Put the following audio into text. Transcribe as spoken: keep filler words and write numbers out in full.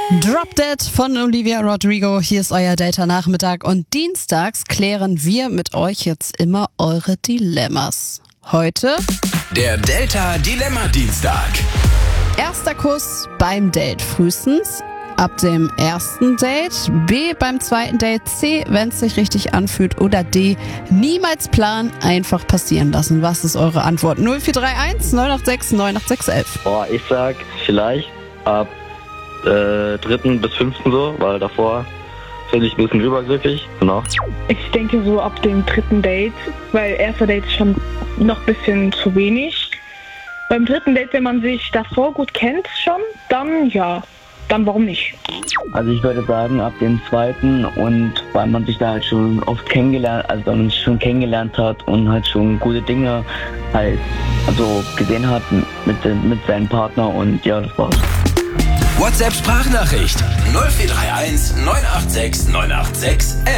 Drop Dead von Olivia Rodrigo. Hier ist euer Data-Nachmittag und dienstags klären wir mit euch jetzt immer eure Dilemmas. Heute der Delta-Dilemma-Dienstag. Erster Kuss beim Date frühestens, ab dem ersten Date, B beim zweiten Date, C, wenn es sich richtig anfühlt oder D, niemals planen, einfach passieren lassen. Was ist eure Antwort? null vier drei eins neun acht sechs neun acht sechs eins eins. Boah, ich sag vielleicht ab äh, dritten bis fünften so, weil davor finde ich ein bisschen übergriffig. Genau. Ich denke so ab dem dritten Date, weil erster Date ist schon noch ein bisschen zu wenig. Beim dritten Date, wenn man sich davor gut kennt schon, dann ja, dann warum nicht? Also ich würde sagen ab dem zweiten, und weil man sich da halt schon oft kennengelernt, also weil man sich schon kennengelernt hat und halt schon gute Dinge halt also gesehen hat mit, mit seinem Partner, und ja, das war's. WhatsApp-Sprachnachricht null vier drei eins neun acht sechs neun acht sechs eins eins.